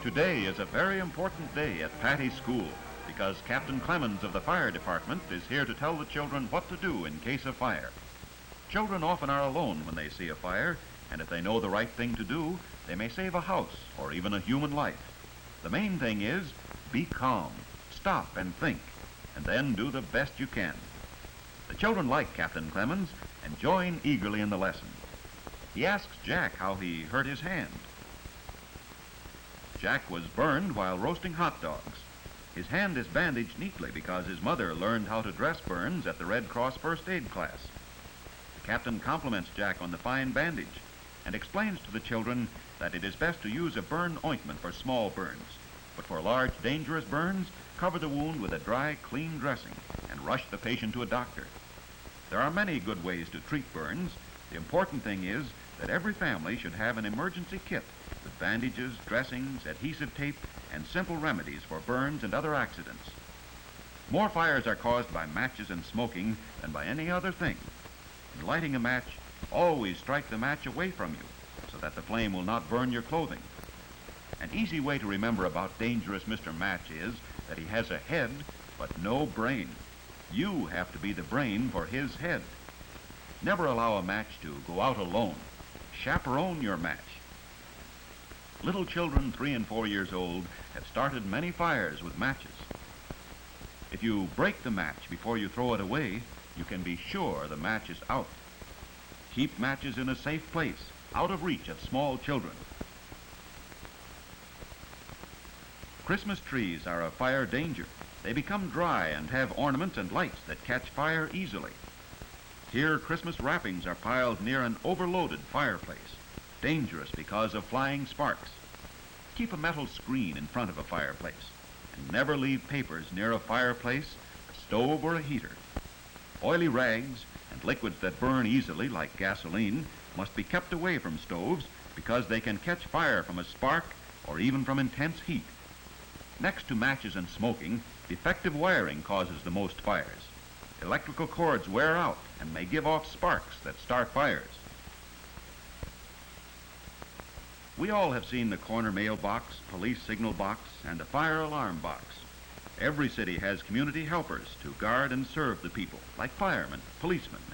Today is a very important day at Patty's school because Captain Clemens of the fire department is here to tell the children what to do in case of fire. Children often are alone when they see a fire, and if they know the right thing to do, they may save a house or even a human life. The main thing is be calm, stop and think, and then do the best you can. The children like Captain Clemens and join eagerly in the lesson. He asks Jack how he hurt his hand. Jack was burned while roasting hot dogs. His hand is bandaged neatly because his mother learned how to dress burns at the Red Cross first aid class. The captain compliments Jack on the fine bandage and explains to the children that it is best to use a burn ointment for small burns, but for large, dangerous burns, cover the wound with a dry, clean dressing and rush the patient to a doctor. There are many good ways to treat burns. The important thing is that every family should have an emergency kit with bandages, dressings, adhesive tape, and simple remedies for burns and other accidents. More fires are caused by matches and smoking than by any other thing. In lighting a match, always strike the match away from you so that the flame will not burn your clothing. An easy way to remember about dangerous Mr. Match is that he has a head but no brain. You have to be the brain for his head. Never allow a match to go out alone. Chaperone your match. Little children 3 and 4 years old have started many fires with matches. If you break the match before you throw it away, you can be sure the match is out. Keep matches in a safe place, out of reach of small children. Christmas trees are a fire danger. They become dry and have ornaments and lights that catch fire easily. Here, Christmas wrappings are piled near an overloaded fireplace, dangerous because of flying sparks. Keep a metal screen in front of a fireplace, and never leave papers near a fireplace, a stove, or a heater. Oily rags and liquids that burn easily, like gasoline, must be kept away from stoves because they can catch fire from a spark or even from intense heat. Next to matches and smoking, defective wiring causes the most fires. Electrical cords wear out and may give off sparks that start fires. We all have seen the corner mailbox, police signal box, and a fire alarm box. Every city has community helpers to guard and serve the people, like firemen, policemen,